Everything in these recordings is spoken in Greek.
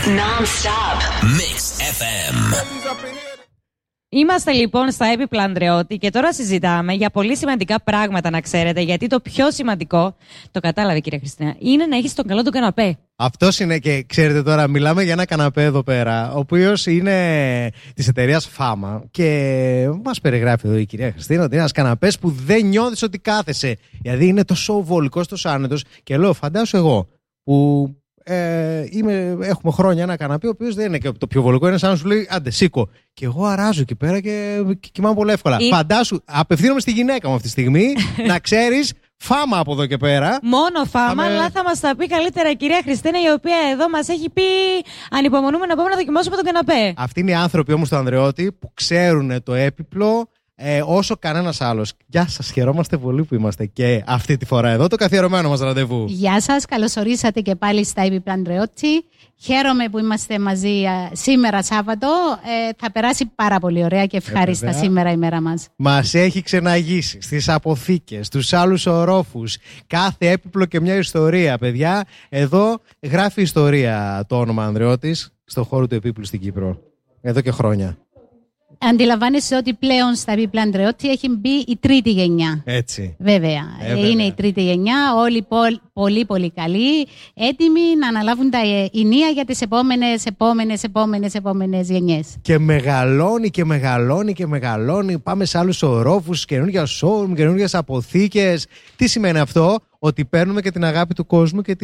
Non-stop. Mix FM. Είμαστε λοιπόν στα έπιπλα Ανδρεώτη και τώρα συζητάμε για πολύ σημαντικά πράγματα, να ξέρετε. Γιατί το πιο σημαντικό, το κατάλαβε κυρία Χριστίνα, είναι να έχεις τον καλό τον καναπέ. Αυτός είναι, και ξέρετε τώρα, μιλάμε για ένα καναπέ εδώ πέρα, ο οποίος είναι της εταιρείας Fama. Και μας περιγράφει εδώ η κυρία Χριστίνα ότι είναι ένας καναπές που δεν νιώθεις ότι κάθεσαι. Δηλαδή είναι τόσο βολικός, τόσο άνετος. Και λέω, φαντάσου εγώ που. Έχουμε χρόνια ένα καναπέ, ο οποίος δεν είναι και το πιο βολικό, είναι σαν να σου λέει άντε σήκω. Και εγώ αράζω εκεί πέρα και κοιμάμαι πολύ εύκολα. Φαντάσου, απευθύνομαι στη γυναίκα μου αυτή τη στιγμή, να ξέρεις, Φάμα από εδώ και πέρα. Μόνο Φάμα, αλλά θα μας τα πει καλύτερα η κυρία Χριστίνα, η οποία εδώ μας έχει πει ανυπομονούμε να πάμε να δοκιμάσουμε τον καναπέ. Αυτοί είναι οι άνθρωποι όμως του Ανδρεώτη που ξέρουν το έπιπλο όσο κανένας άλλος. Γεια σας, χαιρόμαστε πολύ που είμαστε και αυτή τη φορά εδώ, το καθιερωμένο μας ραντεβού. Γεια σας, καλώς ορίσατε και πάλι στα έπιπλα Ανδρεώτη. Χαίρομαι που είμαστε μαζί σήμερα Σάββατο. Θα περάσει πάρα πολύ ωραία και ευχάριστα σήμερα η μέρα μας. Μας έχει ξεναγήσει στις αποθήκες, στους άλλους ορόφους. Κάθε έπιπλο και μια ιστορία, παιδιά. Εδώ γράφει ιστορία το όνομα Ανδρεώτης στον χώρο του επίπλου στην Κύπρο. Εδώ και χρόνια. Αντιλαμβάνεσαι ότι πλέον στα έπιπλα Ανδρεώτη έχει μπει η τρίτη γενιά. Έτσι. Βέβαια. Είναι η τρίτη γενιά, όλοι πολύ πολύ καλοί, έτοιμοι να αναλάβουν τα ηνία για τις επόμενες γενιές. Και μεγαλώνει και μεγαλώνει και μεγαλώνει. Πάμε σε άλλους ορόφους, καινούργια showroom, καινούργιες αποθήκες. Τι σημαίνει αυτό? Ότι παίρνουμε και την αγάπη του κόσμου και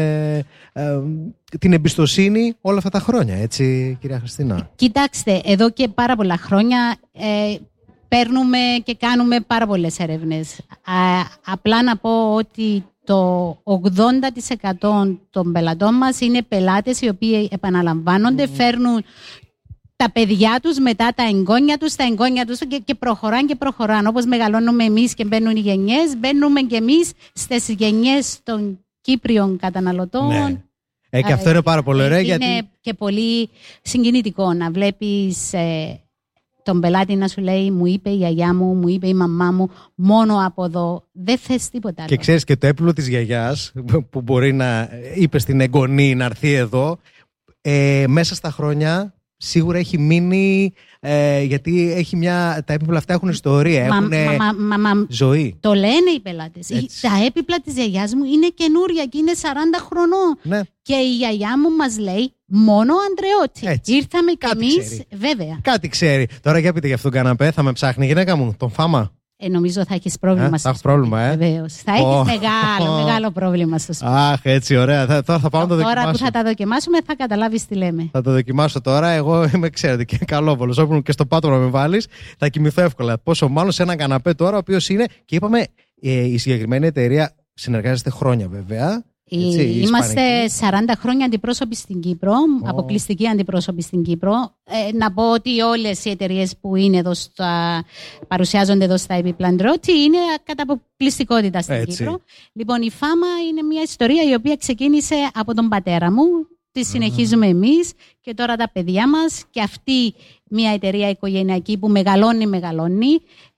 την εμπιστοσύνη όλα αυτά τα χρόνια, έτσι κυρία Χριστίνα? Κοιτάξτε, εδώ και πάρα πολλά χρόνια παίρνουμε και κάνουμε πάρα πολλές έρευνες. Απλά να πω ότι το 80% των πελατών μας είναι πελάτες οι οποίοι επαναλαμβάνονται, φέρνουν τα παιδιά τους, μετά τα εγγόνια τους και προχωράνε και προχωράνε. Όπως μεγαλώνουμε εμείς και μπαίνουν οι γενιές, μπαίνουμε και εμείς στις γενιές των Κύπριων καταναλωτών. Ναι. Και αυτό είναι πάρα πολύ ωραίο. Είναι και πολύ συγκινητικό να βλέπεις τον πελάτη να σου λέει μου είπε η γιαγιά μου, μου είπε η μαμά μου, μόνο από εδώ, δεν θες τίποτα άλλο. Και ξέρεις και το έπιπλο της γιαγιάς που μπορεί να είπε στην εγγονή να έρθει εδώ, μέσα στα χρόνια σίγουρα έχει μείνει, γιατί έχει τα έπιπλα αυτά έχουν ιστορία, έχουν ζωή. Το λένε οι πελάτες. Τα έπιπλα της γιαγιάς μου είναι καινούρια και είναι 40 χρονών. Ναι. Και η γιαγιά μου μας λέει μόνο Ανδρεώτη. Έτσι. Ήρθαμε κι εμείς, βέβαια. Κάτι ξέρει. Τώρα για πείτε για αυτόν τον καναπέ, θα με ψάχνει η γυναίκα μου, τον Φάμα. Νομίζω θα έχεις πρόβλημα. Θα έχω πρόβλημα, Βεβαίως. Θα έχεις μεγάλο πρόβλημα στο σπίτι. Αχ, έτσι, ωραία. Τώρα θα πάμε να το δοκιμάσουμε. Τώρα που θα τα δοκιμάσουμε θα καταλάβεις τι λέμε. Θα το δοκιμάσω τώρα. Εγώ είμαι, ξέρετε, και καλόβολος. Όπου και στο πάτωμα με βάλεις, θα κοιμηθώ εύκολα. Πόσο μάλλον σε ένα καναπέ τώρα, ο οποίος είναι. Και είπαμε, η συγκεκριμένη εταιρεία συνεργάζεται χρόνια, βέβαια. Έτσι, είμαστε 40 χρόνια αντιπρόσωποι στην Κύπρο, αποκλειστικοί αντιπρόσωποι στην Κύπρο. Να πω ότι όλες οι εταιρείες που είναι εδώ παρουσιάζονται εδώ στα έπιπλα Ανδρεώτη είναι κατά αποκλειστικότητα στην Κύπρο. Λοιπόν, η Φάμα είναι μια ιστορία η οποία ξεκίνησε από τον πατέρα μου, τη συνεχίζουμε εμείς και τώρα τα παιδιά μας, και αυτή μια εταιρεία οικογενειακή που μεγαλώνει.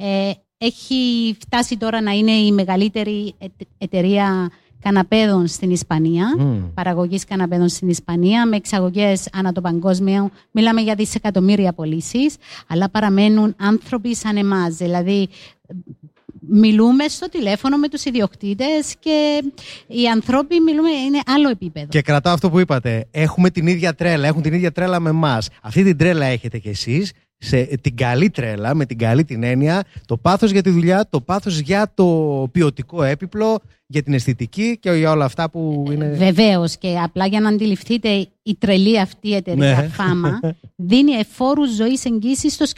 Έχει φτάσει τώρα να είναι η μεγαλύτερη εταιρεία καναπέδων στην Ισπανία, παραγωγής καναπέδων στην Ισπανία, με εξαγωγές ανά το παγκόσμιο. Μιλάμε για δισεκατομμύρια πωλήσεις, αλλά παραμένουν άνθρωποι σαν εμάς. Δηλαδή, μιλούμε στο τηλέφωνο με τους ιδιοκτήτες και οι ανθρώποι είναι άλλο επίπεδο. Και κρατάω αυτό που είπατε. Έχουμε την ίδια τρέλα, έχουν την ίδια τρέλα με εμάς. Αυτή την τρέλα έχετε κι εσείς. Σε την καλή τρέλα, με την καλή την έννοια, το πάθος για τη δουλειά, το πάθος για το ποιοτικό έπιπλο, για την αισθητική και για όλα αυτά που είναι. Βεβαίως, και απλά για να αντιληφθείτε, η τρελή αυτή η εταιρεία Φάμα δίνει εφόρους ζωής εγγύησης στο